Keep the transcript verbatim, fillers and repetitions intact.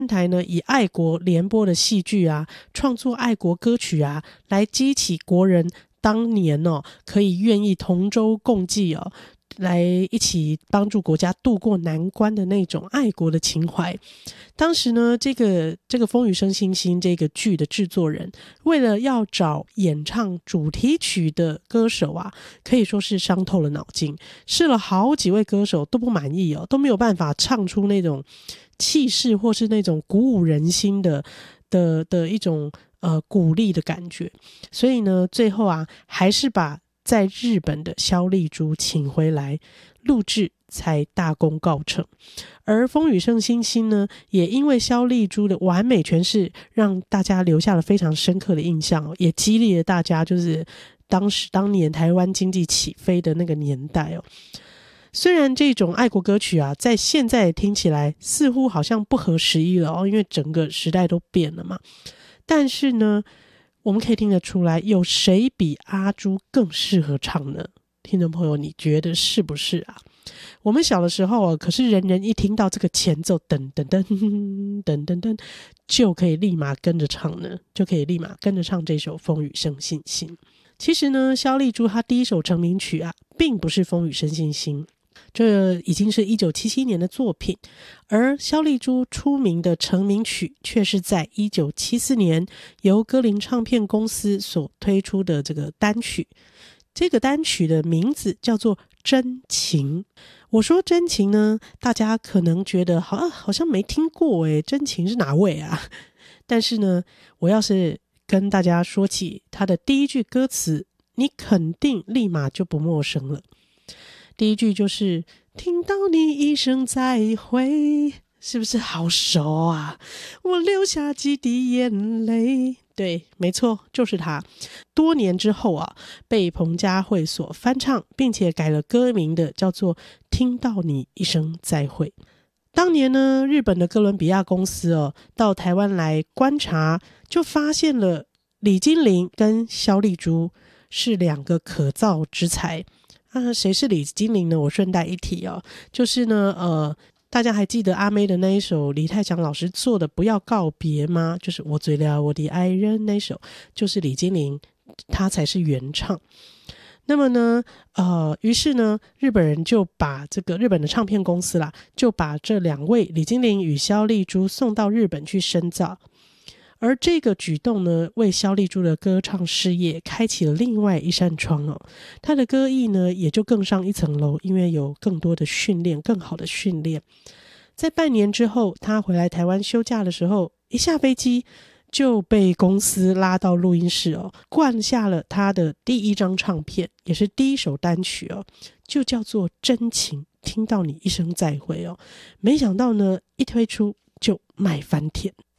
台呢以爱国联播的戏剧啊，创作爱国歌曲啊，来激起国人当年哦可以愿意同舟共济哦，来一起帮助国家渡过难关的那种爱国的情怀。当时呢，这个这个《风雨声星星》这个剧的制作人，为了要找演唱主题曲的歌手啊，可以说是伤透了脑筋，试了好几位歌手都不满意哦，都没有办法唱出那种气势或是那种鼓舞人心的的的一种呃鼓励的感觉。所以呢，最后啊，还是把在日本的萧丽珠请回来录制，才大功告成。而《风雨声星星》呢，也因为萧丽珠的完美诠释，让大家留下了非常深刻的印象哦，也激励了大家，就是当时当年台湾经济起飞的那个年代哦。虽然这种爱国歌曲啊，在现在听起来似乎好像不合时宜了哦，因为整个时代都变了嘛。但是呢，我们可以听得出来，有谁比阿朱更适合唱呢？听众朋友，你觉得是不是啊？我们小的时候啊，可是人人一听到这个前奏，噔噔噔噔噔噔，就可以立马跟着唱呢，就可以立马跟着唱这首《风雨声星星》。其实呢，萧丽珠她第一首成名曲啊，并不是《风雨声星星》，这已经是一九七七年的作品，而萧丽珠出名的成名曲却是在一九七四年由歌林唱片公司所推出的这个单曲。这个单曲的名字叫做《真情》。我说真情呢，大家可能觉得好、啊、好像没听过诶，真情是哪位啊？但是呢，我要是跟大家说起他的第一句歌词，你肯定立马就不陌生了。第一句就是听到你一声再会，是不是好熟啊？我流下几滴眼泪。对，没错，就是他。多年之后啊，被彭佳慧所翻唱，并且改了歌名的，叫做《听到你一声再会》。当年呢，日本的哥伦比亚公司哦，到台湾来观察，就发现了李金玲跟萧丽珠是两个可造之才。啊，谁是李金玲呢？我顺带一提哦，就是呢，呃，大家还记得阿妹的那一首李泰祥老师做的《不要告别》吗？就是我醉了我的爱人那首，就是李金玲她才是原唱。那么呢，呃，于是呢，日本人就把这个日本的唱片公司啦，就把这两位李金玲与萧丽珠送到日本去深造。而这个举动呢，为萧丽珠的歌唱事业开启了另外一扇窗哦。她的歌艺呢，也就更上一层楼，因为有更多的训练，更好的训练。在半年之后，她回来台湾休假的时候，一下飞机就被公司拉到录音室哦，灌下了她的第一张唱片，也是第一首单曲哦，就叫做《真情》，听到你一声再会哦。没想到呢，一推出就卖翻天。